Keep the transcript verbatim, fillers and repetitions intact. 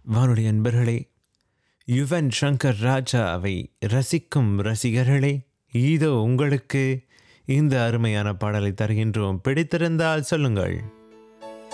வானொலி அன்பர்களே, யுவன் சங்கர் ராஜாவை ரசிக்கும் ரசிகர்களே, இதோ உங்களுக்கு இந்த அருமையான பாடலை தருகின்றோம். பிடித்திருந்தால் சொல்லுங்கள்.